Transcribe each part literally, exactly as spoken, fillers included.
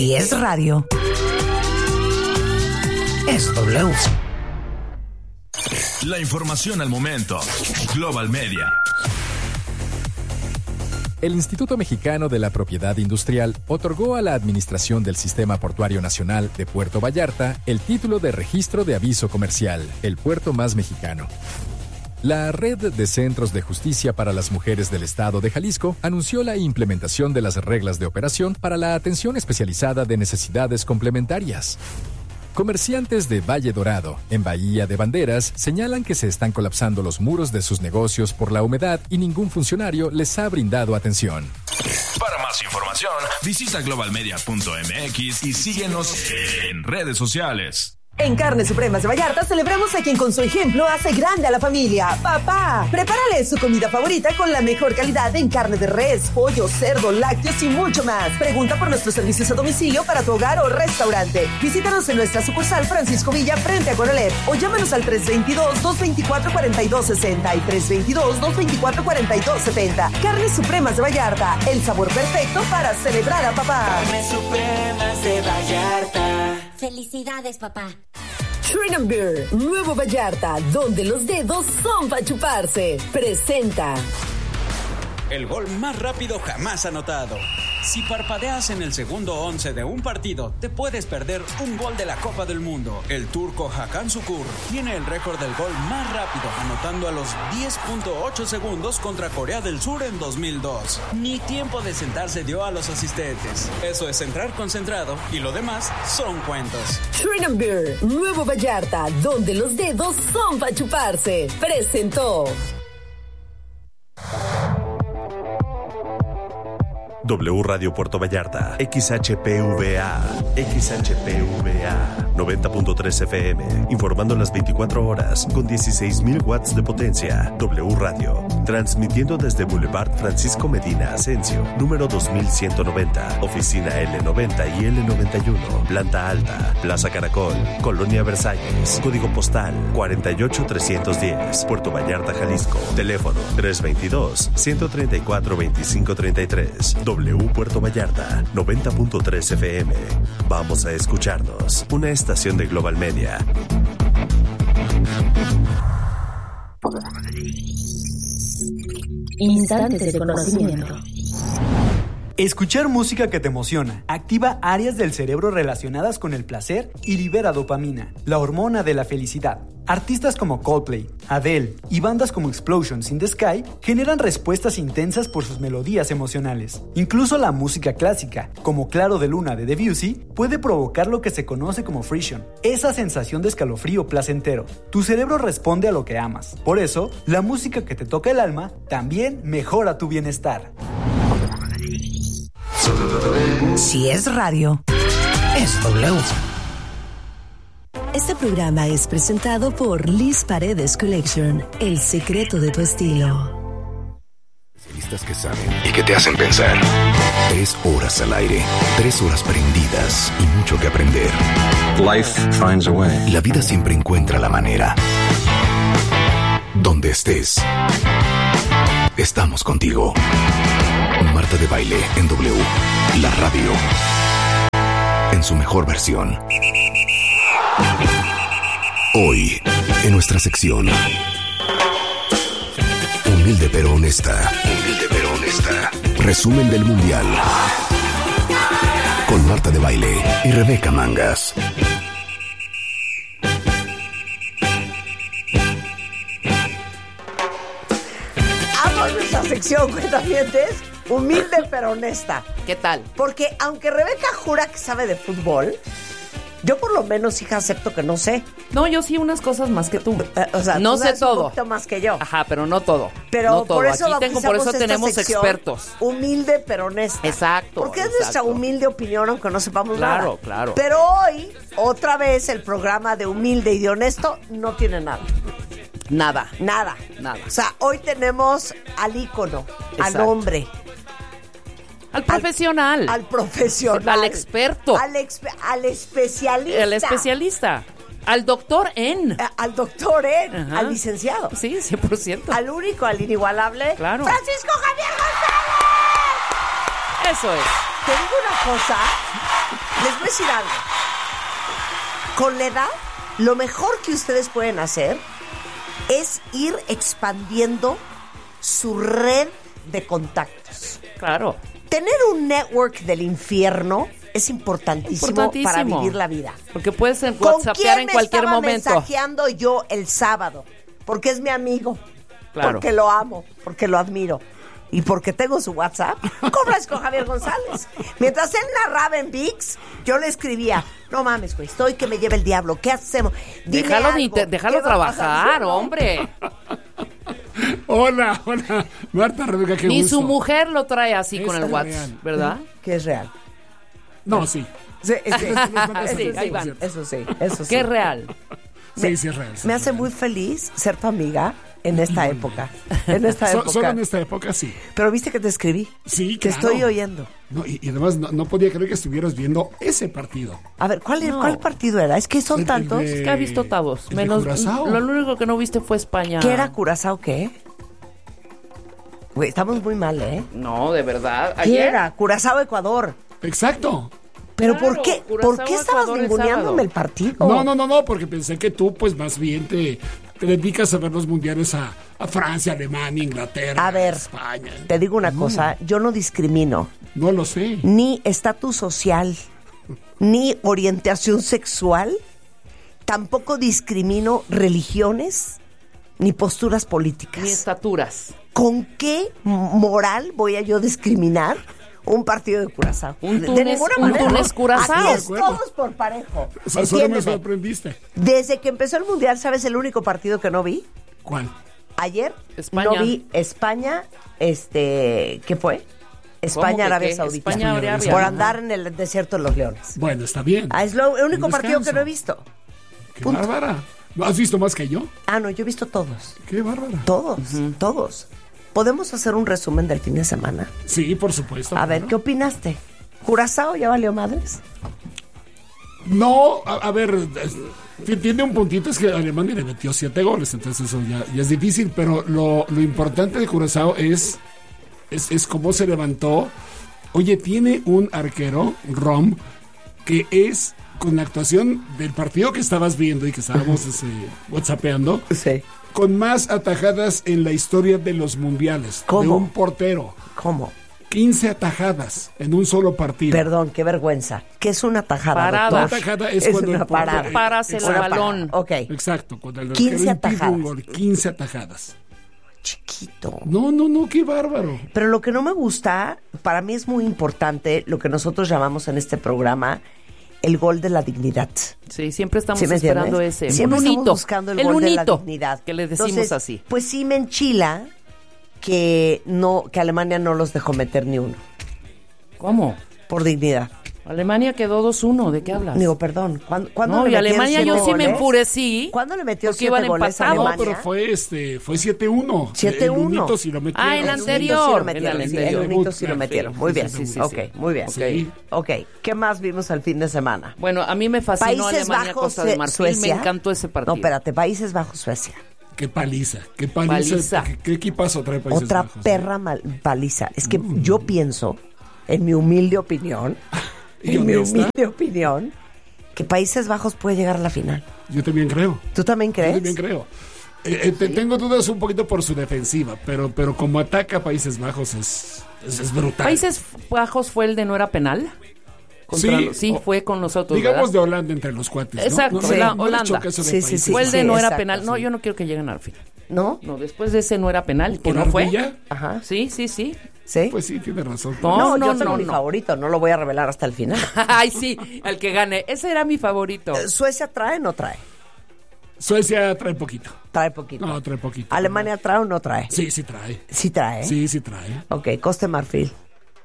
Si es radio, es W. La información al momento. Global Media. El Instituto Mexicano de la Propiedad Industrial otorgó a la Administración del Sistema Portuario Nacional de Puerto Vallarta el título de Registro de Aviso Comercial, el puerto más mexicano. La Red de Centros de Justicia para las Mujeres del Estado de Jalisco anunció la implementación de las reglas de operación para la atención especializada de necesidades complementarias. Comerciantes de Valle Dorado, en Bahía de Banderas, señalan que se están colapsando los muros de sus negocios por la humedad y ningún funcionario les ha brindado atención. Para más información, visita global media punto m x y síguenos en redes sociales. En Carnes Supremas de Vallarta celebramos a quien con su ejemplo hace grande a la familia. Papá, prepárale su comida favorita con la mejor calidad en carne de res, pollo, cerdo, lácteos y mucho más. Pregunta por nuestros servicios a domicilio para tu hogar o restaurante. Visítanos en nuestra sucursal Francisco Villa frente a Coralet o llámanos al tres veintidós, dos veinticuatro, cuarenta y dos sesenta y tres veintidós, dos veinticuatro, cuarenta y dos setenta. Carnes Supremas de Vallarta, el sabor perfecto para celebrar a papá. Carnes Supremas de Vallarta. Felicidades, papá. Shrine and Beer, Nuevo Vallarta, donde los dedos son para chuparse. Presenta el gol más rápido jamás anotado. Si parpadeas en el segundo once de un partido, te puedes perder un gol de la Copa del Mundo. El turco Hakan Şükür tiene el récord del gol más rápido, anotando a los diez punto ocho segundos contra Corea del Sur en dos mil dos. Ni tiempo de sentarse dio a los asistentes. Eso es entrar concentrado y lo demás son cuentos. Shrine and Beer, Nuevo Vallarta, donde los dedos son para chuparse. Presentó W Radio Puerto Vallarta, X H P V A, X H P V A, noventa punto tres F M, informando las veinticuatro horas con dieciséis mil watts de potencia. W Radio, transmitiendo desde Boulevard Francisco Medina Asensio, número dos mil ciento noventa, oficina L noventa y L noventa y uno, planta alta, Plaza Caracol, Colonia Versalles, código postal cuarenta y ocho trescientos diez, Puerto Vallarta, Jalisco, teléfono tres veintidós, ciento treinta y cuatro, veinticinco treinta y tres. W Puerto Vallarta, noventa punto tres F M. Vamos a escucharnos. Una estación de Global Media. Instantes de conocimiento. Escuchar música que te emociona activa áreas del cerebro relacionadas con el placer y libera dopamina, la hormona de la felicidad. Artistas como Coldplay, Adele y bandas como Explosions in the Sky generan respuestas intensas por sus melodías emocionales. Incluso la música clásica, como Claro de Luna de Debussy, puede provocar lo que se conoce como frisson, esa sensación de escalofrío placentero. Tu cerebro responde a lo que amas. Por eso, la música que te toca el alma también mejora tu bienestar. Si es radio, es W. Este programa es presentado por Liz Paredes Collection, el secreto de tu estilo. Especialistas que saben y que te hacen pensar. Tres horas al aire, tres horas prendidas y mucho que aprender. Life finds a way. La vida siempre encuentra la manera. Donde estés, estamos contigo. Marta de Baile en W, la radio, en su mejor versión. Hoy, en nuestra sección Humilde pero honesta. Humilde pero honesta. Resumen del Mundial. Con Marta de Baile y Rebeca Mangas. Amo nuestra sección, cuentavientes. Humilde pero honesta. ¿Qué tal? Porque aunque Rebeca jura que sabe de fútbol, yo por lo menos, hija, acepto que no sé. No, yo sí unas cosas más que tú. Eh, o sea, no tú sé todo. Un poquito más que yo. Ajá, pero no todo. Pero no todo. por eso Aquí tengo, por eso tenemos expertos. Humilde pero honesta. Exacto. Porque es exacto. nuestra humilde opinión, aunque no sepamos claro, nada. Claro, claro. Pero hoy, otra vez, el programa de humilde y de honesto no tiene nada. Nada. Nada. Nada. O sea, hoy tenemos al ícono, exacto. al hombre. Al profesional. Al, al profesional. Al experto. Al, expe, al especialista. El especialista. Al doctor en. A, al doctor en. Ajá. Al licenciado. Sí, cien por ciento. Al único, al inigualable. Claro. ¡Francisco Javier González! Eso es. Te digo una cosa, les voy a decir algo. Con la edad, lo mejor que ustedes pueden hacer es ir expandiendo su red de contactos. Claro. Tener un network del infierno es importantísimo, Importantísimo. para vivir la vida. Porque puedes en ¿Con whatsappear quién en me cualquier estaba momento. mensajeando yo el sábado? Porque es mi amigo. Claro. Porque lo amo, porque lo admiro. Y porque tengo su WhatsApp, cobras con Javier González. Mientras él narraba en ViX, yo le escribía, no mames, güey, estoy que me lleve el diablo, ¿qué hacemos? Dime Déjalo, algo, de inter- déjalo ¿qué va a pasar? trabajar, hombre. Hola, hola, Marta, Rebeca, qué Ni gusto. su mujer lo trae así Es con el WhatsApp, real. ¿verdad? Que es real. No, sí. Sí, sí. Sí, ahí van. Eso sí, eso sí. ¿Qué es real? Sí, sí es real. sí Me es hace real. muy feliz ser tu amiga en esta época. En esta So- época. Solo en esta época, sí. Pero viste que te escribí. Sí, Te claro. estoy oyendo. No, y, y además no, no podía creer que estuvieras viendo ese partido. A ver, ¿cuál, No. ¿cuál partido era? Es que son El- el tantos. de- Es que ha visto todos. ¿El de Menos. Curazao? Lo único que no viste fue España. ¿Qué era Curazao qué? Güey, estamos muy mal, ¿eh? No, de verdad. ¿Qué Ayer. era? Curazao, Ecuador. Exacto. ¿Pero Claro, por qué? Curazao, ¿Por qué estabas Ecuador, el ninguneándome sábado. el partido? No, no, no, no, porque pensé que tú, pues más bien te, te dedicas a ver los mundiales a, a Francia, Alemania, Inglaterra, A ver, España. te digo una No, cosa, yo no discrimino No lo sé. ni estatus social, ni orientación sexual, tampoco discrimino religiones, ni posturas políticas. Ni estaturas. ¿Con qué moral voy a yo discriminar un partido de Curazao? Un De- Túnez- de ninguna un manera. Túnez Curazao. Aquí De es acuerdo. todos por parejo. O sea, solo me Entiéndeme. sorprendiste. Desde que empezó el Mundial, ¿sabes el único partido que no vi? ¿Cuál? Ayer España. no vi España, este, ¿qué fue? España, que Arabia qué? Saudita. España, Arabia. Por Ajá. andar en el desierto de los leones. Bueno, está bien. Ah, es lo, el único Un partido que descanso. no he visto. Qué punto. bárbara. ¿Has visto más que yo? Ah, no, yo he visto todos. Qué bárbara. Todos, todos. ¿Podemos hacer un resumen del fin de semana? Sí, por supuesto. A ver, claro. ¿qué opinaste? ¿Curazao ya valió madres? No, a, a ver, es- tiene un puntito, es que Alemania le metió siete goles, entonces eso ya, ya es difícil, pero lo, lo importante de Curazao es, es, es cómo se levantó. Oye, tiene un arquero, Rom, que es con la actuación del partido que estabas viendo y que estábamos ese, whatsappeando, Sí. con más atajadas en la historia de los mundiales. ¿Cómo? De un portero. ¿Cómo? quince atajadas en un solo partido. Perdón, qué vergüenza. ¿Qué es una tajada, Parada. doctor? Una tajada es cuando una el portero- parada. Paras el Una balón. parada. Ok. Exacto, cuando el quince arquero impide atajadas. un gol, quince atajadas. Chiquito. No, no, no, qué bárbaro. Pero lo que no me gusta, para mí es muy importante lo que nosotros llamamos en este programa el gol de la dignidad. Sí, siempre estamos ¿Sí me esperando entiendes? ese. Siempre un estamos unito. buscando el, el gol de la unito, dignidad. que le decimos Entonces, así. Pues sí me enchila que no, que Alemania no los dejó meter ni uno. ¿Cómo? Por dignidad. Alemania quedó dos uno, ¿de qué hablas? Digo, perdón, ¿cuándo, ¿cuándo No, le y metieron Alemania siete yo sí me goles? enfurecí. ¿Cuándo le metió Porque siete iban goles a empatados. No, Alemania? pero fue este, fue siete uno. siete El uno. unito sí lo metieron. Ah, el El anterior. unito sí lo El metieron, sí, anterior. el unito sí lo metieron. Muy bien. Sí, sí, sí, ok, sí. muy bien. Sí. Ok, ¿qué más vimos el fin de semana? Bueno, a mí me fascinó Países Alemania, Bajos, Costa de Sue- Marfil. Suecia. Me encantó ese partido. No, espérate, Países Bajos, Suecia. Qué paliza, qué paliza. Paliza. ¿Qué, qué equipazo trae Países Otra Bajos? perra mal- paliza. Es que yo pienso, en mi humilde opinión, ¿Y en mi honesta? humilde opinión, que Países Bajos puede llegar a la final. Yo también creo. ¿Tú también crees? Yo también creo. Eh, eh, te- Tengo dudas un poquito por su defensiva, pero, pero como ataca a Países Bajos es, es, es brutal. Países Bajos fue el de no era penal. Contra Sí, los- sí, o- fue con nosotros. Digamos ¿verdad? de Holanda entre los cuates, ¿no? Exacto, No, sí. no, no les Holanda. choca eso de Sí, sí, Países sí, Fue el Bajos. de no era exacto, penal. No, sí. yo no quiero que lleguen al final. ¿No? No, después de ese no era penal, que ¿Por no fue. Ardilla? Ajá. Sí, sí, sí. ¿Sí? Pues sí, tiene razón. No, No, no, yo tengo no, mi no. favorito, no lo voy a revelar hasta el final. Ay, sí, el que gane. Ese era mi favorito. Eh, ¿Suecia trae o no trae? Suecia trae poquito. Trae poquito. No, trae poquito. ¿Alemania trae o no trae? Sí, sí trae. Sí trae. Sí, sí trae. Ok, Costa de Marfil.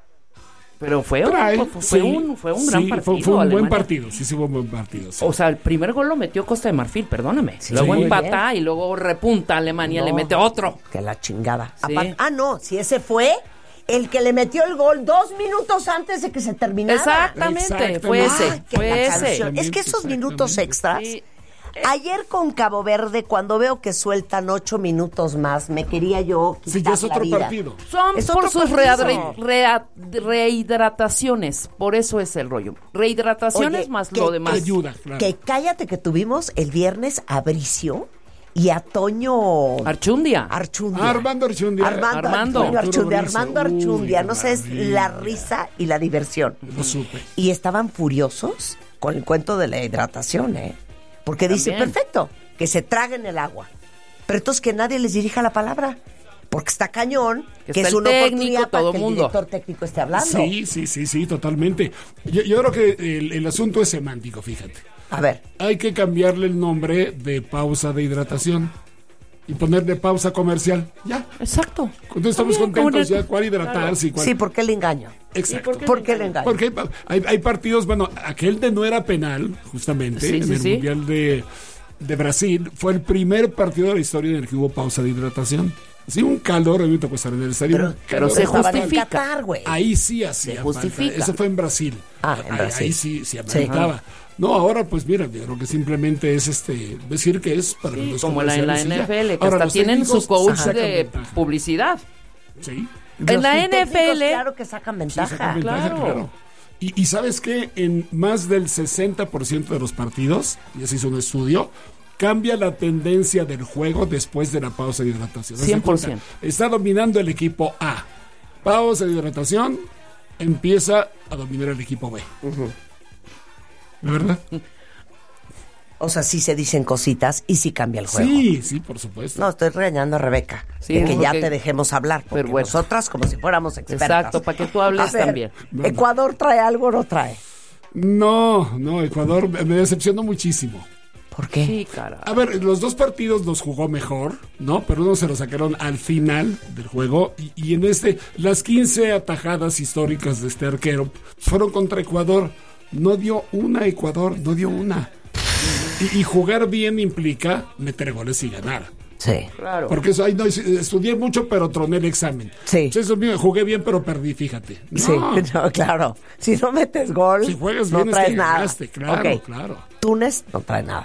Pero fue, Trae, un, fue, sí. un, fue un Sí, gran fue- partido. Fue, un buen Alemania. partido. Sí, sí, fue un buen partido. sí. O sea, el primer gol lo metió Costa de Marfil, perdóname. Sí, luego muy empata bien. y luego repunta Alemania, No. le mete otro. Que la chingada. Sí. Aparte- ah, no, si ese fue el que le metió el gol dos minutos antes de que se terminara. Exactamente, fue Exactamente. ese, Ah, que fue la ese. canción. Es que esos minutos extras, Sí. Ayer con Cabo Verde, cuando veo que sueltan ocho minutos más, me quería yo quitar Sí, ya es la otro vida. partido. Son Es por otro sus partido. readre- rea- rehidrataciones. Por eso es el rollo. Rehidrataciones Oye, más que- lo demás. Ayuda, claro. Que cállate que tuvimos el viernes a Bricio y a Toño Archundia. Archundia. Armando Archundia. Armando, Armando. Toño Archundia, Arturo Armando Bricio. Archundia, Uy, no qué sé, es maravilla. la risa y la diversión. Lo supe. Y estaban furiosos con el cuento de la hidratación, ¿eh? Porque dice, También. perfecto, que se traguen el agua. Pero entonces que nadie les dirija la palabra. Porque está cañón, Que que está es el una técnico, oportunidad para todo que el mundo. director técnico esté hablando. Sí, sí, sí, sí, totalmente. Yo, yo creo que el, el asunto es semántico, fíjate. A ver, Hay que cambiarle el nombre de pausa de hidratación y ponerle pausa comercial. Ya. Exacto. Entonces estamos También, contentos como en el- ya cuál hidratarse y cuál. sí, ¿por qué el engaño? Exacto. ¿Por qué el engaño? Porque hay, hay- hay partidos, bueno, aquel de no era penal, justamente, Sí, en sí, el sí. Mundial de, de Brasil, fue el primer partido de la historia en el que hubo pausa de hidratación. Sí, un calor, ahorita pues en el estadio. Pero, un pero calor se estaban en justifica. Qatar, güey. Ahí sí hacía Se falta. justifica. Eso fue en Brasil. Ah, en ahí, Brasil. ahí sí se ameritaba. No, ahora pues mira, yo creo que simplemente es este decir que es para Sí, los como la, en la comerciales y ya. N F L, que Ahora, hasta los tienen su técnicos coach sacan de ventaja. publicidad. Sí. En la Los N F L, técnicos, claro que sacan Sí, ventaja. sacan ventaja, Claro. claro. Y, y sabes que en más del sesenta por ciento de los partidos, ya se hizo un estudio, cambia la tendencia del juego después de la pausa de hidratación. Haz de cien por ciento. cuenta, está dominando el equipo A. Pausa de hidratación, empieza a dominar el equipo B. ¿Verdad? O sea, sí se dicen cositas y sí cambia el juego. Sí, sí, por supuesto. No, estoy regañando a Rebeca. Sí, de que ya porque- te dejemos hablar. Porque Pero bueno. nosotras como si fuéramos expertas. exacto, para que tú hables A ver, también. ¿Ecuador trae algo o no trae? No, no, Ecuador me decepcionó muchísimo. ¿Por qué? Sí, cara. A ver, los dos partidos los jugó mejor, ¿no? Pero uno se lo sacaron al final del juego. Y, y en este, las quince atajadas históricas de este arquero fueron contra Ecuador. No dio una Ecuador, no dio una. Y, y jugar bien implica meter goles y ganar. Sí. Claro. Porque eso, ay, no, estudié mucho, pero troné el examen. Sí. Eso es mío, jugué bien, pero perdí, fíjate. No, Sí, no, claro. Si no metes gol, si juegas no bien, es traes que nada. ganaste, claro, Ok. claro. Túnez no trae nada.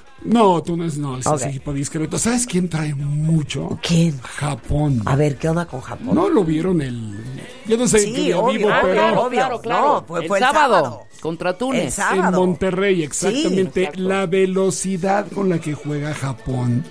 No, Túnez no, es Ok. ese equipo discreto. ¿Sabes quién trae mucho? ¿Quién? Japón. A ver, ¿qué onda con Japón? No lo vieron el... Yo no sé Sí, qué día obvio, vivo, ah, pero... claro, obvio. claro, claro. No, fue- el, fue el sábado, sábado. contra El Túnez. sábado. En Monterrey, exactamente. Sí, exacto. La velocidad con la que juega Japón.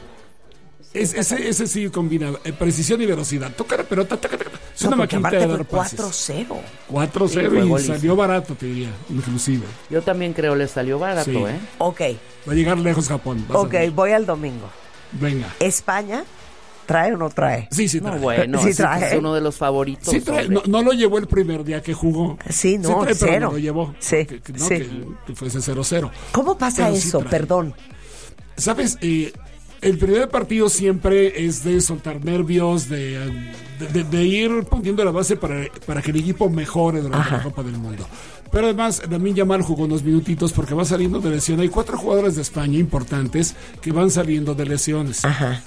Es, ese, ese sí combina eh, precisión y velocidad. Toca la pelota, taca, taca, taca. Es No, una porque maquinita de aparte dar fue pases. cuatro cero. cuatro Sí, cero fue y golísimo. salió barato, te diría, inclusive. Yo también creo le salió barato, Sí. ¿eh? Ok, Va a llegar lejos Japón. vas a ok, ver. voy al domingo. Venga. ¿España trae o no trae? Sí, sí, No, trae. bueno, Sí ese trae. es uno de los favoritos. Sí trae. hombre. No, no lo llevó el primer día que jugó. Sí, no, trae, pero cero. no lo llevó. Sí, Que, que no, sí. que, que fuese cero cero. ¿Cómo pasa Pero sí eso? trae. Perdón. ¿Sabes? Eh, el primer partido siempre es de soltar nervios, de, de, de- de ir poniendo la base para, para que el equipo mejore durante Ajá. la Copa del Mundo. Pero además, Lamine Yamal jugó unos minutitos porque va saliendo de lesión. Hay cuatro jugadores de España importantes que van saliendo de lesiones. Ajá.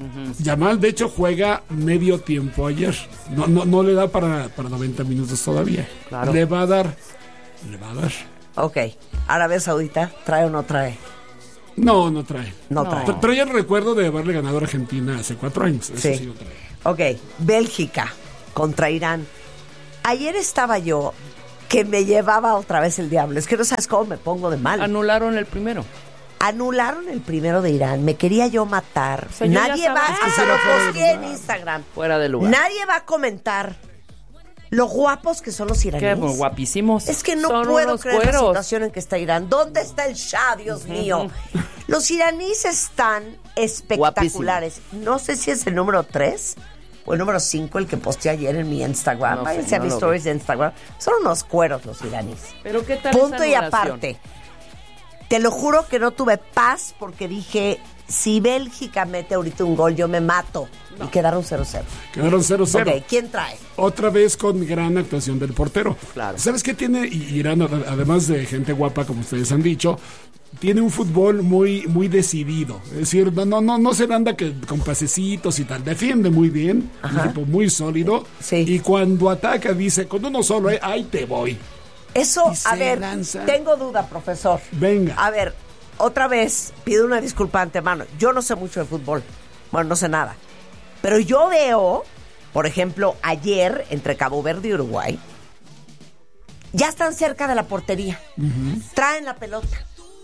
Yamal, de hecho, juega medio tiempo ayer. No, no, no le da para, para noventa minutos todavía. Claro. Le va a dar. Le va a dar. Ok. Arabia Saudita, ¿trae o no trae? No, no trae. No, No. trae. Tra- Trae el recuerdo de haberle ganado a Argentina hace cuatro años. Eso sí, Sí. lo trae. Ok, Bélgica contra Irán. Ayer estaba yo que me llevaba otra vez el diablo. Es que no sabes cómo me pongo de mal. Anularon el primero. Anularon el primero de Irán. Me quería yo matar. sea, yo ya Nadie va estaba- a Es que se lo sí lo puedo posteé en dudar. Instagram. Fuera de lugar. Nadie va a comentar lo guapos que son los Qué iraníes. guapísimos. Es que no Son puedo unos creer la cueros. situación en que está Irán. ¿Dónde está el Shah, Dios mío? Los iraníes están espectaculares. No sé si es el número tres o el número cinco el que posteé ayer en mi Instagram. No sé, Váyanse a no mis lo stories de Instagram. Son unos cueros los iraníes. Pero qué tal Punto esa y anulación? aparte. Te lo juro que no tuve paz porque dije, si Bélgica mete ahorita un gol, yo me mato. Y quedaron cero cero. Quedaron cero cero. Ok, ¿quién trae? Otra vez con gran actuación del portero. Claro. ¿Sabes qué tiene I- Irán, ad- además de gente guapa, como ustedes han dicho? Tiene un fútbol muy, muy decidido. Es decir, no, no, no, no se anda que, con pasecitos y tal. Defiende muy bien, un equipo muy sólido. Sí. Y cuando ataca, dice, con uno solo, eh, ahí te voy. Eso, Y se a ver, lanza. tengo duda, profesor. Venga. A ver, otra vez pido una disculpa antemano. Yo no sé mucho de fútbol. Bueno, no sé nada. Pero yo veo, por ejemplo, ayer entre Cabo Verde y Uruguay, ya están cerca de la portería. Uh-huh. Traen la pelota.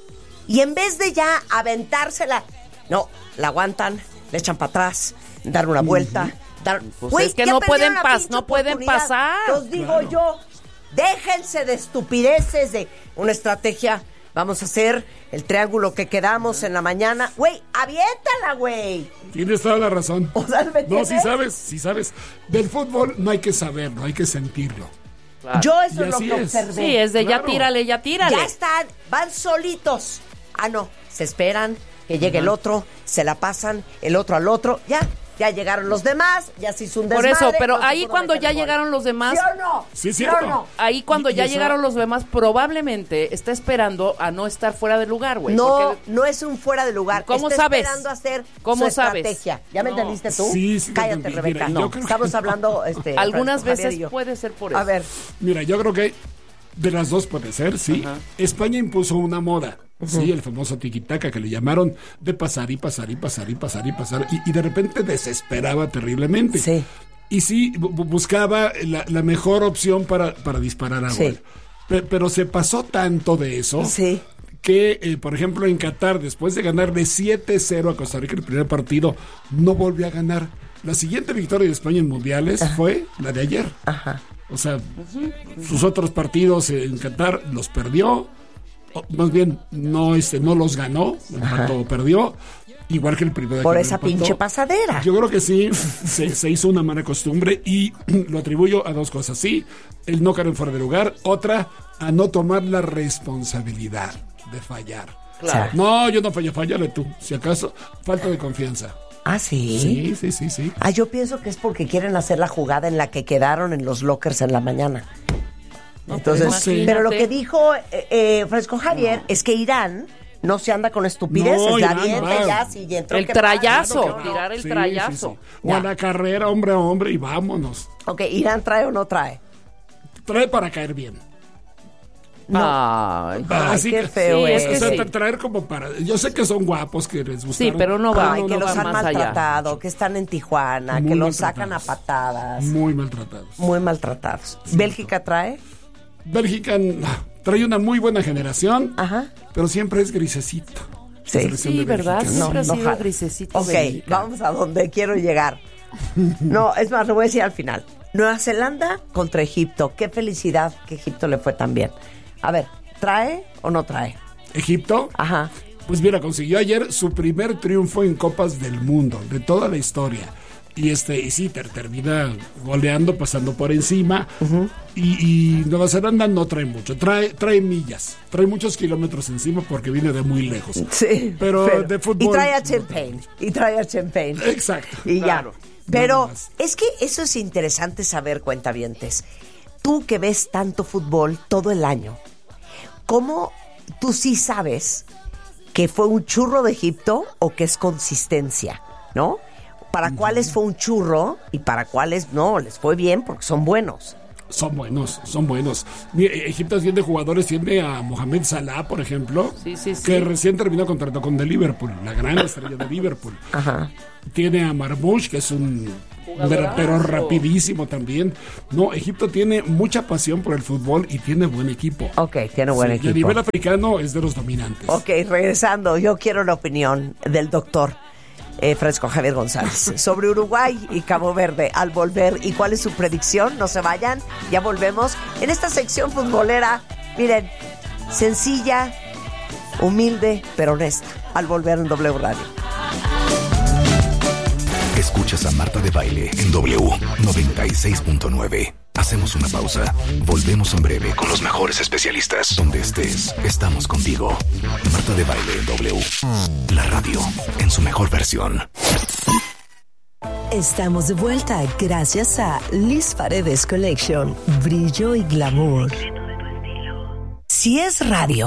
Y en vez de ya aventársela, no, la aguantan, le echan para atrás, dar una vuelta. Uh-huh. dar... Pues Wey, es que no pueden, pas- no pueden pasar. Los digo claro. yo, déjense de estupideces, de una estrategia. Vamos a hacer el triángulo que quedamos en la mañana. Güey, aviéntala, güey. Tienes toda la razón. O sea, ¿me no, si sabes, si sabes. Del fútbol no hay que saberlo, hay que sentirlo. Claro. Yo eso es lo que es. observé. Sí, es de claro. ya tírale, ya tírale. Ya están, van solitos. Ah, no, se esperan que llegue uh-huh. el otro, se la pasan el otro al otro, ya. Ya llegaron los demás, ya se hizo un desmadre. Por eso, pero no ahí cuando ya llegaron los demás... ¿Sí o no? Sí, ¿Sí cierto. o no? Ahí cuando y, ya y eso... llegaron los demás, probablemente está esperando a no estar fuera de lugar, güey. No, porque... no es un fuera de lugar. ¿Cómo está sabes? esperando hacer ¿Cómo su sabes? estrategia. ¿Ya me no. entendiste tú? Sí, sí. Cállate, mira, Rebeca. Mira, no, estamos que... hablando... Este, Algunas Francisco veces puede ser por eso. A ver. Mira, yo creo que de las dos puede ser, sí. Ajá. España impuso una moda. Uh-huh. Sí, el famoso tiquitaca que le llamaron de pasar y pasar y pasar y pasar y pasar y, y de repente desesperaba terriblemente. Sí. Y sí, bu- buscaba la, la mejor opción para, para disparar a sí. gol. Pe- pero se pasó tanto de eso sí. que, eh, por ejemplo, en Qatar, después de ganarle siete cero a Costa Rica el primer partido, no volvió a ganar. La siguiente victoria de España en mundiales Ajá. fue la de ayer. Ajá. O sea, uh-huh. sus otros partidos en Qatar los perdió. O, más bien, no, este, no los ganó, empató o perdió, igual que el primero. Por esa pinche pasadera. Yo creo que sí, se, se hizo una mala costumbre y lo atribuyo a dos cosas. Sí, el no caer fuera de lugar, otra, a no tomar la responsabilidad de fallar. Claro. No, yo no fallé, fallale tú, si acaso, falta de confianza. ¿Ah, sí? Sí, sí, sí, sí. Ah, yo pienso que es porque quieren hacer la jugada en la que quedaron en los lockers en la mañana. Entonces, no sé. Pero lo que dijo eh, eh, Fresco Javier no. es que Irán no se anda con estupideces, no, la Irán, avienta va. ya, si entró el que trayazo, pasa, no, no, tirar el sí, trayazo. Sí, sí. O a la carrera, hombre a hombre, y vámonos. Ok, ¿Irán trae o no trae? Trae para caer bien. No. Ay, Ay, Así qué que, feo sí, es. es que o sea, sí. tra- traer como para... Yo sé que son guapos, que les gusta. Sí, pero no va, Ay, no, que no los va han más allá. maltratado, que están en Tijuana, Muy que los sacan a maltratados. patadas. Muy maltratados. Muy maltratados. Sí, ¿Bélgica trae? Bélgica trae una muy buena generación, Ajá. pero siempre es grisecito. Sí, sí, ¿verdad? No, Siempre ha no sido jala. grisecito. Ok, Bélgica. vamos a donde quiero llegar. No, es más, lo voy a decir al final. Nueva Zelanda contra Egipto. Qué felicidad que Egipto le fue tan bien. A ver, ¿trae o no trae? ¿Egipto? Ajá. Pues mira, consiguió ayer su primer triunfo en Copas del Mundo, de toda la historia. Y este y sí, ter- termina goleando, pasando por encima. Uh-huh. Y, y Nueva Zelanda no trae mucho, trae, trae millas, trae muchos kilómetros encima porque viene de muy lejos. Sí, pero, pero de fútbol. Y trae a Champagne. Y trae a Champagne. Exacto. Y claro. ya. Pero no, es que eso es interesante saber, cuentavientes. Tú que ves tanto fútbol todo el año, ¿cómo tú sí sabes que fue un churro de Egipto o que es consistencia, ¿no? Para uh-huh. cuáles fue un churro y para cuáles no, les fue bien porque son buenos. Son buenos, son buenos. Mira, Egipto tiene jugadores, tiene a Mohamed Salah, por ejemplo, sí, sí, sí. que recién terminó contrato con de Liverpool, la gran estrella de Liverpool. Ajá. Tiene a Marmoush, que es un pero rapidísimo también. No, Egipto tiene mucha pasión por el fútbol y tiene buen equipo. Ok, tiene buen sí, equipo. Y a nivel africano es de los dominantes. Ok, regresando, yo quiero la opinión del doctor eh, Fresco Javier González sobre Uruguay y Cabo Verde al volver. ¿Y cuál es su predicción? No se vayan, ya volvemos en esta sección futbolera. Miren, sencilla, humilde, pero honesta. Al volver en W Radio. Escuchas a Marta de Baile en W noventa y seis punto nueve. Hacemos una pausa. Volvemos en breve con los mejores especialistas. Donde estés, estamos contigo. Marta de Baile en W. La radio en su mejor versión. Estamos de vuelta gracias a Liz Paredes Collection. Brillo y glamour. Si es radio.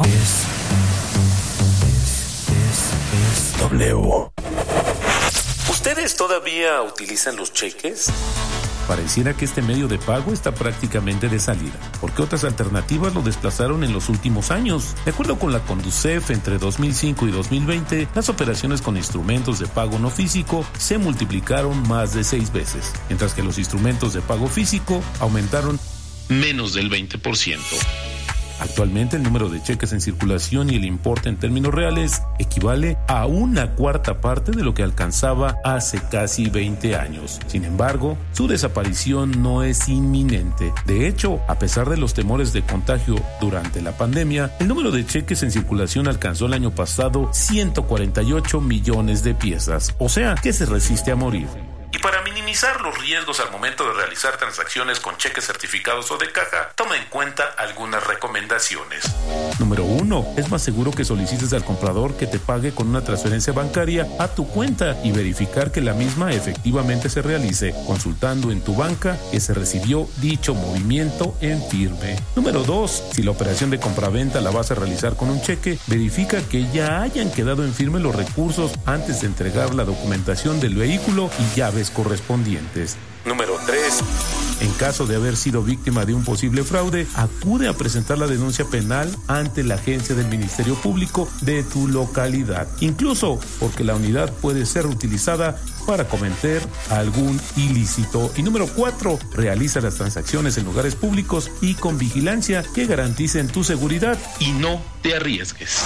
W. ¿Ustedes todavía utilizan los cheques? Pareciera que este medio de pago está prácticamente de salida, porque otras alternativas lo desplazaron en los últimos años. De acuerdo con la Conducef, entre dos mil cinco y dos mil veinte, las operaciones con instrumentos de pago no físico se multiplicaron más de seis veces, mientras que los instrumentos de pago físico aumentaron menos del veinte por ciento. Actualmente el número de cheques en circulación y el importe en términos reales equivale a una cuarta parte de lo que alcanzaba hace casi veinte años. Sin embargo, su desaparición no es inminente. De hecho, a pesar de los temores de contagio durante la pandemia, el número de cheques en circulación alcanzó el año pasado ciento cuarenta y ocho millones de piezas, o sea, que se resiste a morir. Y para minimizar los riesgos al momento de realizar transacciones con cheques certificados o de caja, toma en cuenta algunas recomendaciones. Número uno. Es más seguro que solicites al comprador que te pague con una transferencia bancaria a tu cuenta y verificar que la misma efectivamente se realice, consultando en tu banca que se recibió dicho movimiento en firme. Número dos. Si la operación de compraventa la vas a realizar con un cheque, verifica que ya hayan quedado en firme los recursos antes de entregar la documentación del vehículo y llaves correspondientes. Número tres. En caso de haber sido víctima de un posible fraude, acude a presentar la denuncia penal ante la agencia del Ministerio Público de tu localidad, incluso porque la unidad puede ser utilizada para cometer algún ilícito. Y número cuatro. Realiza las transacciones en lugares públicos y con vigilancia que garanticen tu seguridad y no te arriesgues.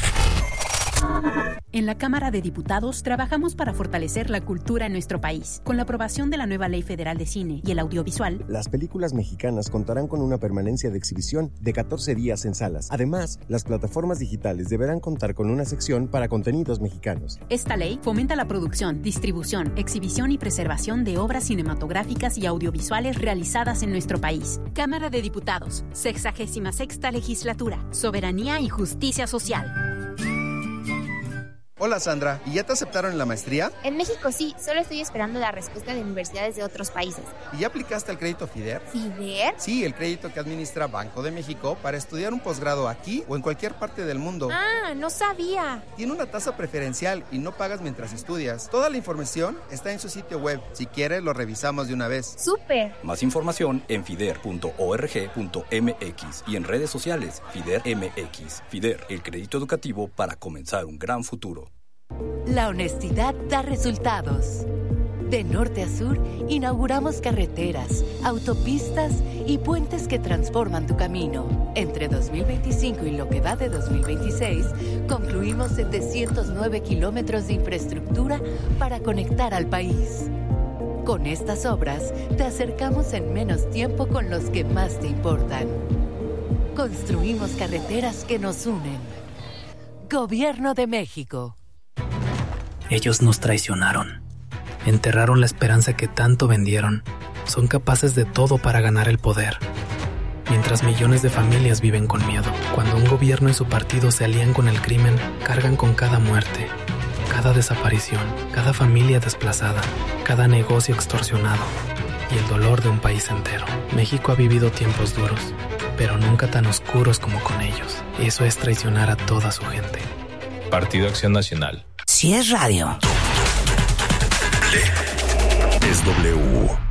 En la Cámara de Diputados trabajamos para fortalecer la cultura en nuestro país. Con la aprobación de la nueva Ley Federal de Cine y el Audiovisual, las películas mexicanas contarán con una permanencia de exhibición de catorce días en salas. Además, las plataformas digitales deberán contar con una sección para contenidos mexicanos. Esta ley fomenta la producción, distribución, exhibición y preservación de obras cinematográficas y audiovisuales realizadas en nuestro país. Cámara de Diputados, sexagésima sexta Legislatura, Soberanía y Justicia Social. Hola Sandra, ¿y ya te aceptaron en la maestría? En México sí, solo estoy esperando la respuesta de universidades de otros países. ¿Y ya aplicaste al crédito FIDER? ¿FIDER? Sí, el crédito que administra Banco de México para estudiar un posgrado aquí o en cualquier parte del mundo. Ah, no sabía. Tiene una tasa preferencial y no pagas mientras estudias. Toda la información está en su sitio web. Si quieres, lo revisamos de una vez. ¡Súper! Más información en fider punto org punto m x y en redes sociales FIDER M X. FIDER, el crédito educativo para comenzar un gran futuro. La honestidad da resultados. De norte a sur, inauguramos carreteras, autopistas y puentes que transforman tu camino. Entre dos mil veinticinco y lo que va de dos mil veintiséis, concluimos setecientos nueve kilómetros de infraestructura para conectar al país. Con estas obras, te acercamos en menos tiempo con los que más te importan. Construimos carreteras que nos unen. Gobierno de México. Ellos nos traicionaron. Enterraron la esperanza que tanto vendieron. Son capaces de todo para ganar el poder. Mientras millones de familias viven con miedo. Cuando un gobierno y su partido se alían con el crimen, cargan con cada muerte, cada desaparición, cada familia desplazada, cada negocio extorsionado y el dolor de un país entero. México ha vivido tiempos duros, pero nunca tan oscuros como con ellos. Eso es traicionar a toda su gente. Partido Acción Nacional. Si es radio. Es W.